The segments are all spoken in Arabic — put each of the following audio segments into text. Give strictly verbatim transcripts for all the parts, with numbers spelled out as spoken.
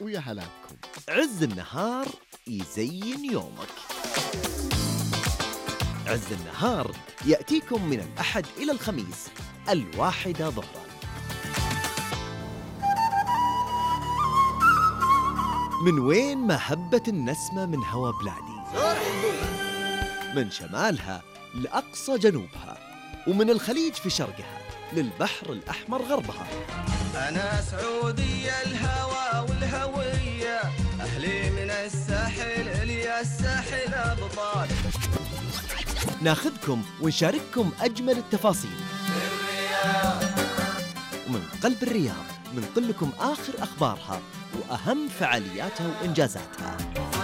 ويا هلا بكم. عز النهار يزين يومك. عز النهار يأتيكم من الأحد إلى الخميس الواحدة ظهرا. من وين ما هبت النسمة من هوا بلادي، من شمالها لأقصى جنوبها، ومن الخليج في شرقها للبحر الأحمر غربها. أنا سعودية الهوى والهوية، أهلي من الساحل إليا الساحل أبطال. ناخذكم ونشارككم أجمل التفاصيل ومن قلب الرياض ننقل لكم آخر أخبارها وأهم فعالياتها وإنجازاتها.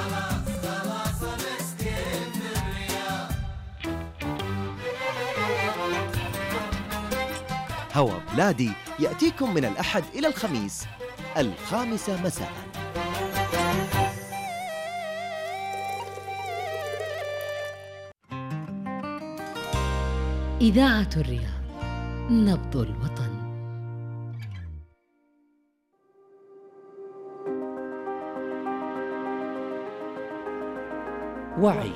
هوا بلادي يأتيكم من الأحد إلى الخميس الخامسة مساء. إذاعة الرياض، نبض الوطن. وعي.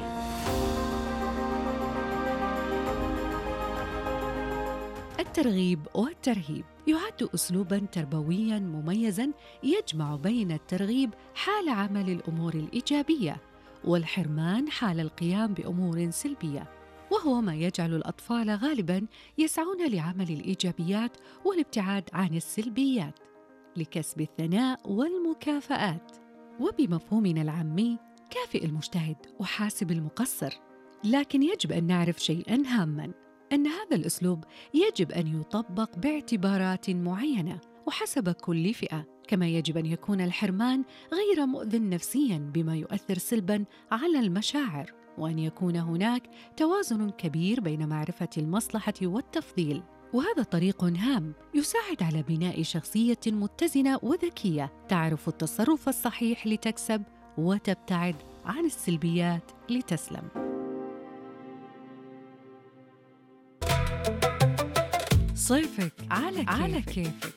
الترغيب والترهيب يعد أسلوباً تربوياً مميزاً يجمع بين الترغيب حال عمل الأمور الإيجابية والحرمان حال القيام بأمور سلبية، وهو ما يجعل الأطفال غالباً يسعون لعمل الإيجابيات والابتعاد عن السلبيات لكسب الثناء والمكافآت. وبمفهومنا العامي كافئ المجتهد وحاسب المقصر، لكن يجب أن نعرف شيئاً هاماً، أن هذا الأسلوب يجب أن يطبق باعتبارات معينة وحسب كل فئة، كما يجب أن يكون الحرمان غير مؤذٍ نفسياً بما يؤثر سلباً على المشاعر، وأن يكون هناك توازن كبير بين معرفة المصلحة والتفضيل. وهذا طريق هام يساعد على بناء شخصية متزنة وذكية تعرف التصرف الصحيح لتكسب وتبتعد عن السلبيات لتسلم. صيفك على كيفك, على كيفك.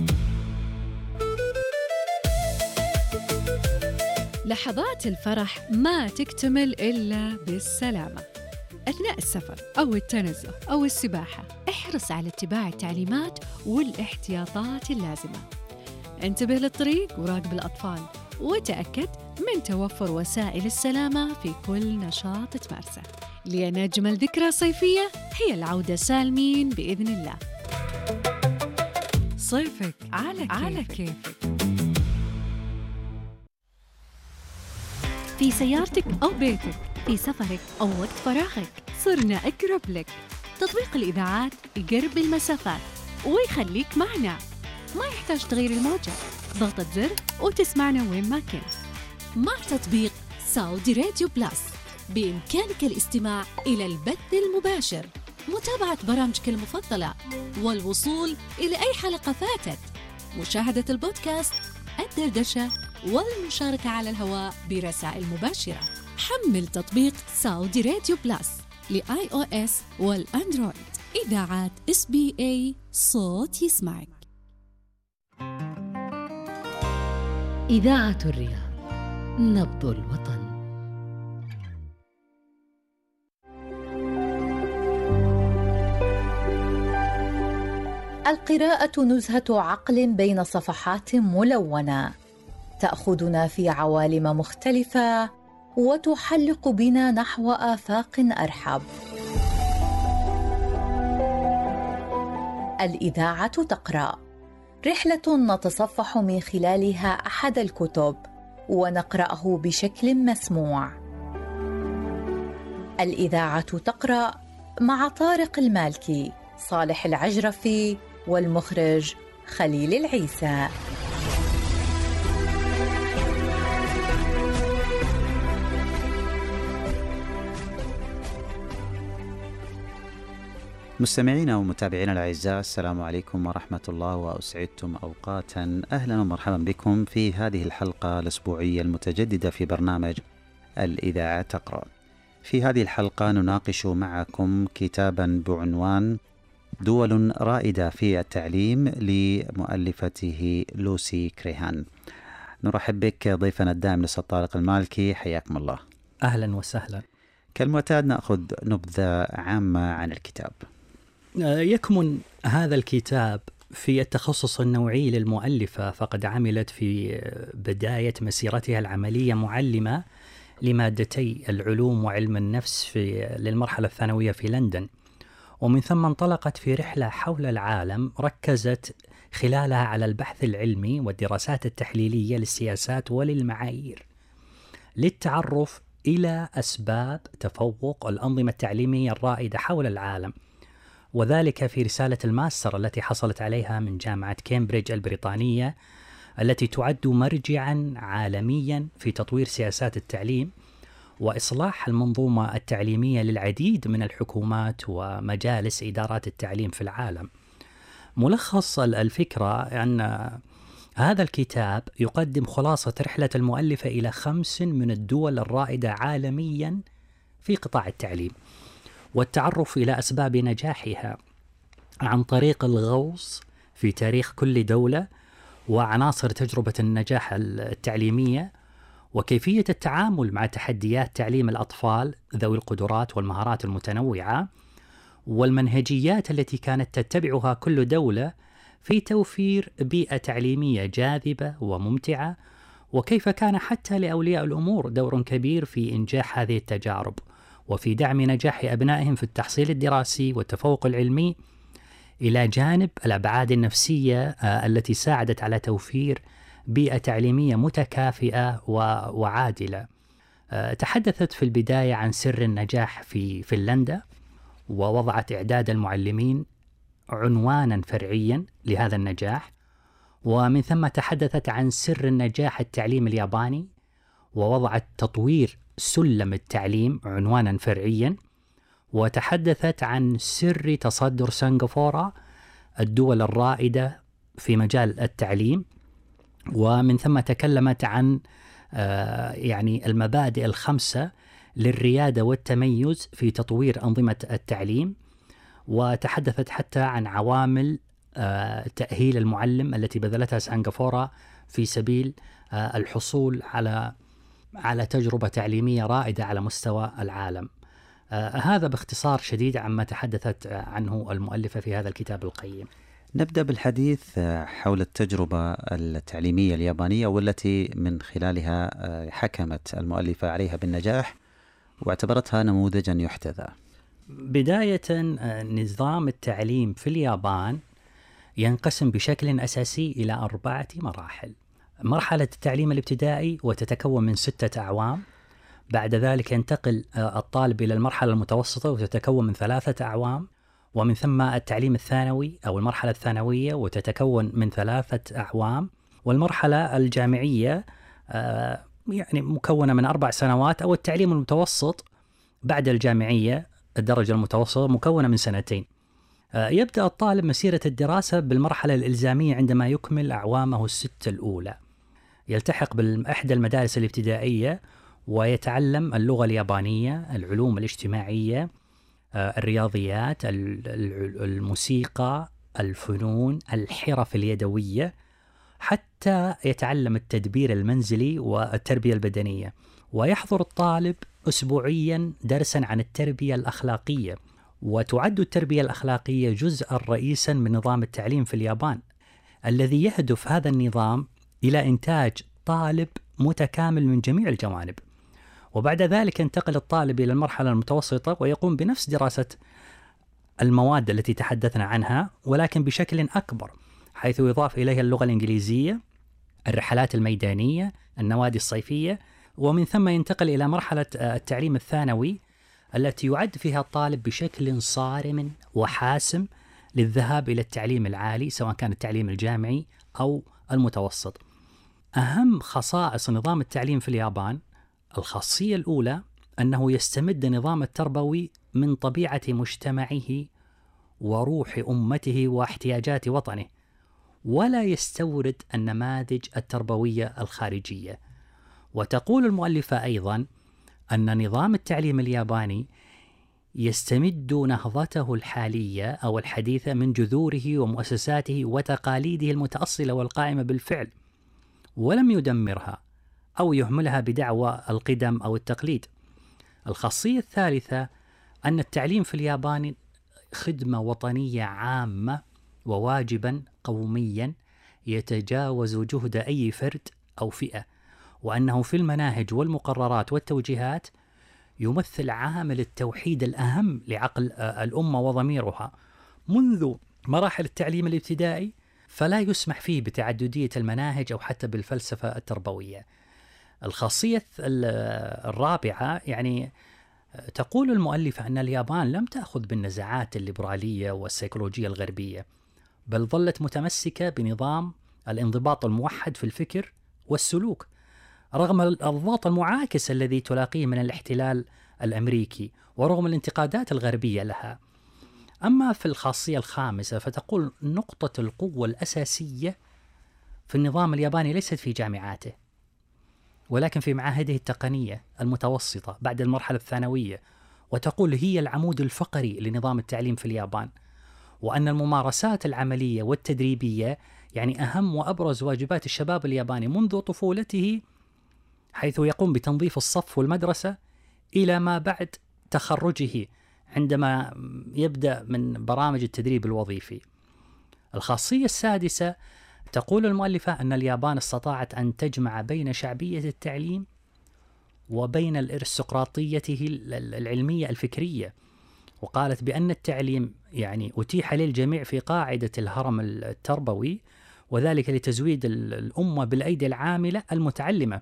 لحظات الفرح ما تكتمل إلا بالسلامة. أثناء السفر أو التنزه أو السباحة احرص على اتباع التعليمات والاحتياطات اللازمة. انتبه للطريق وراقب الأطفال، وتأكد من توفر وسائل السلامة في كل نشاط تمارسه، لأن أجمل ذكرى صيفية هي العودة سالمين بإذن الله. صيفك على كيفك, على كيفك. في سيارتك أو بيتك، في سفرك أو وقت فراغك، صرنا أقرب لك. تطبيق الإذاعات يقرب المسافات ويخليك معنا، ما يحتاج تغير الموجة، ضغطة زر وتسمعنا وين ما كنت. مع تطبيق سعودي راديو بلاس بإمكانك الاستماع إلى البث المباشر، متابعة برامجك المفضلة، والوصول إلى أي حلقة فاتت، مشاهدة البودكاست، الدردشة، والمشاركة على الهواء برسائل مباشرة. حمل تطبيق سعودي راديو بلاس لآي أو إس والأندرويد. إذاعات إس بي إيه، صوت يسمعك. إذاعة الرياض، نبض الوطن. القراءة نزهة عقل بين صفحات ملونة، تأخذنا في عوالم مختلفة وتحلق بنا نحو آفاق أرحب. الإذاعة تقرأ، رحلة نتصفح من خلالها أحد الكتب ونقرأه بشكل مسموع. الإذاعة تقرأ مع طارق المالكي، صالح العجرفي، والمخرج خليل العيسى. مستمعينا ومتابعينا الأعزاء، السلام عليكم ورحمة الله، وأسعدتم أوقاتا. أهلا ومرحبا بكم في هذه الحلقة الأسبوعية المتجددة في برنامج الإذاعة تقرأ. في هذه الحلقة نناقش معكم كتابا بعنوان دول رائدة في التعليم لمؤلفته لوسي كريهان. نرحب بك ضيفنا الدائم الأستاذ طارق المالكي، حياكم الله. أهلا وسهلا. كالمعتاد نأخذ نبذة عامة عن الكتاب. يكمن هذا الكتاب في التخصص النوعي للمؤلفة، فقد عملت في بداية مسيرتها العملية معلمة لمادتي العلوم وعلم النفس في للمرحلة الثانوية في لندن، ومن ثم انطلقت في رحلة حول العالم ركزت خلالها على البحث العلمي والدراسات التحليلية للسياسات وللمعايير للتعرف إلى أسباب تفوق الأنظمة التعليمية الرائدة حول العالم، وذلك في رسالة الماستر التي حصلت عليها من جامعة كامبريدج البريطانية، التي تعد مرجعا عالميا في تطوير سياسات التعليم وإصلاح المنظومة التعليمية للعديد من الحكومات ومجالس إدارات التعليم في العالم. ملخص الفكرة أن هذا الكتاب يقدم خلاصة رحلة المؤلفة إلى خمس من الدول الرائدة عالميا في قطاع التعليم، والتعرف إلى أسباب نجاحها عن طريق الغوص في تاريخ كل دولة وعناصر تجربة النجاح التعليمية، وكيفية التعامل مع تحديات تعليم الأطفال ذوي القدرات والمهارات المتنوعة، والمنهجيات التي كانت تتبعها كل دولة في توفير بيئة تعليمية جاذبة وممتعة، وكيف كان حتى لأولياء الأمور دور كبير في إنجاح هذه التجارب وفي دعم نجاح أبنائهم في التحصيل الدراسي والتفوق العلمي، إلى جانب الأبعاد النفسية التي ساعدت على توفير بيئة تعليمية متكافئة وعادلة. تحدثت في البداية عن سر النجاح في فنلندا، ووضعت إعداد المعلمين عنوانا فرعيا لهذا النجاح، ومن ثم تحدثت عن سر النجاح التعليم الياباني، ووضعت تطوير سلم التعليم عنوانا فرعيا، وتحدثت عن سر تصدر سنغافورة الدول الرائدة في مجال التعليم، ومن ثم تكلمت عن آه يعني المبادئ الخمسة للريادة والتميز في تطوير أنظمة التعليم، وتحدثت حتى عن عوامل آه تأهيل المعلم التي بذلتها سنغافورة في سبيل آه الحصول على على تجربة تعليمية رائدة على مستوى العالم. آه هذا باختصار شديد عما تحدثت عنه المؤلفة في هذا الكتاب القيم. نبدأ بالحديث حول التجربة التعليمية اليابانية، والتي من خلالها حكمت المؤلفة عليها بالنجاح واعتبرتها نموذجا يحتذى. بداية، نظام التعليم في اليابان ينقسم بشكل أساسي إلى أربعة مراحل. مرحلة التعليم الابتدائي وتتكون من ستة أعوام، بعد ذلك ينتقل الطالب إلى المرحلة المتوسطة وتتكون من ثلاثة أعوام، ومن ثم التعليم الثانوي أو المرحلة الثانوية وتتكون من ثلاثة أعوام، والمرحلة الجامعية آه يعني مكونة من أربع سنوات، أو التعليم المتوسط بعد الجامعية الدرجة المتوسطة مكونة من سنتين. آه يبدأ الطالب مسيرة الدراسة بالمرحلة الإلزامية عندما يكمل أعوامه الست الأولى، يلتحق بإحدى المدارس الابتدائية ويتعلم اللغة اليابانية، العلوم الاجتماعية، الرياضيات، الموسيقى، الفنون، الحرف اليدوية، حتى يتعلم التدبير المنزلي والتربية البدنية. ويحضر الطالب أسبوعيا درسا عن التربية الأخلاقية، وتعد التربية الأخلاقية جزءا رئيسا من نظام التعليم في اليابان، الذي يهدف هذا النظام إلى إنتاج طالب متكامل من جميع الجوانب. وبعد ذلك ينتقل الطالب إلى المرحلة المتوسطة ويقوم بنفس دراسة المواد التي تحدثنا عنها، ولكن بشكل أكبر، حيث يضاف إليها اللغة الإنجليزية، الرحلات الميدانية، النوادي الصيفية، ومن ثم ينتقل إلى مرحلة التعليم الثانوي التي يعد فيها الطالب بشكل صارم وحاسم للذهاب إلى التعليم العالي، سواء كان التعليم الجامعي أو المتوسط. أهم خصائص نظام التعليم في اليابان: الخاصية الأولى أنه يستمد نظام التربوي من طبيعة مجتمعه وروح أمته واحتياجات وطنه، ولا يستورد النماذج التربوية الخارجية. وتقول المؤلفة أيضا أن نظام التعليم الياباني يستمد نهضته الحالية أو الحديثة من جذوره ومؤسساته وتقاليده المتأصلة والقائمة بالفعل، ولم يدمرها أو يهملها بدعوى القدم أو التقليد. الخاصية الثالثة أن التعليم في اليابان خدمة وطنية عامة وواجبا قوميا يتجاوز جهد أي فرد أو فئة، وأنه في المناهج والمقررات والتوجيهات يمثل عامل التوحيد الأهم لعقل الأمة وضميرها منذ مراحل التعليم الابتدائي، فلا يسمح فيه بتعددية المناهج أو حتى بالفلسفة التربوية. الخاصية الرابعة يعني تقول المؤلفة أن اليابان لم تأخذ بالنزعات الليبرالية والسيكولوجية الغربية، بل ظلت متمسكة بنظام الانضباط الموحد في الفكر والسلوك رغم الضغط المعاكس الذي تلاقيه من الاحتلال الأمريكي ورغم الانتقادات الغربية لها. أما في الخاصية الخامسة فتقول نقطة القوة الأساسية في النظام الياباني ليست في جامعاته، ولكن في معاهده التقنية المتوسطة بعد المرحلة الثانوية، وتقول هي العمود الفقري لنظام التعليم في اليابان، وأن الممارسات العملية والتدريبية يعني أهم وأبرز واجبات الشباب الياباني منذ طفولته، حيث يقوم بتنظيف الصف والمدرسة إلى ما بعد تخرجه عندما يبدأ من برامج التدريب الوظيفي. الخاصية السادسة تقول المؤلفة أن اليابان استطاعت أن تجمع بين شعبية التعليم وبين الارستقراطيته العلمية الفكرية، وقالت بأن التعليم يعني أتيح للجميع في قاعدة الهرم التربوي، وذلك لتزويد الأمة بالأيدي العاملة المتعلمة،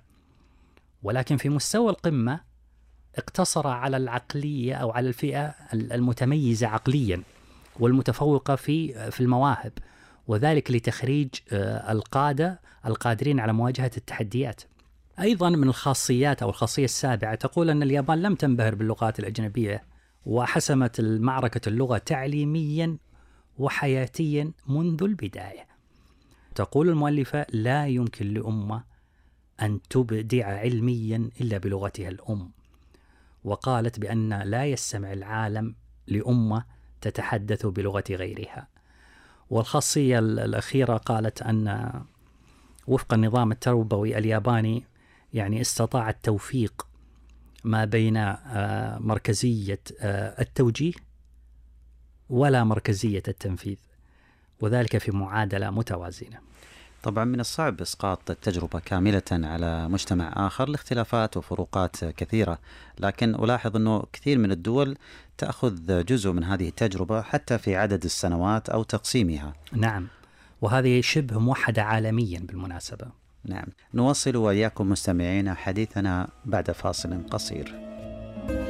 ولكن في مستوى القمة اقتصر على العقلية أو على الفئة المتميزة عقليا والمتفوقة في في المواهب، وذلك لتخريج القادة القادرين على مواجهة التحديات. أيضا من الخاصيات أو الخاصية السابعة تقول أن اليابان لم تنبهر باللغات الأجنبية، وحسمت المعركة اللغة تعليميا وحياتيا منذ البداية. تقول المؤلفة لا يمكن لأمة أن تبدع علميا إلا بلغتها الأم، وقالت بأن لا يستمع العالم لأمة تتحدث بلغة غيرها. والخاصية الأخيرة قالت أن وفق النظام التربوي الياباني يعني استطاع التوفيق ما بين مركزية التوجيه ولا مركزية التنفيذ، وذلك في معادلة متوازنة. طبعا من الصعب إسقاط التجربة كاملة على مجتمع آخر لاختلافات وفروقات كثيرة، لكن ألاحظ أنه كثير من الدول تأخذ جزء من هذه التجربة حتى في عدد السنوات أو تقسيمها. نعم، وهذه شبه موحدة عالميا بالمناسبة. نعم، نواصل وإياكم مستمعين حديثنا بعد فاصل قصير.